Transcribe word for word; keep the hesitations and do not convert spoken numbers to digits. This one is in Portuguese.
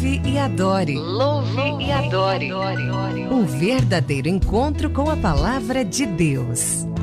Louve e adore. Louve e adore. Um verdadeiro encontro com a palavra de Deus.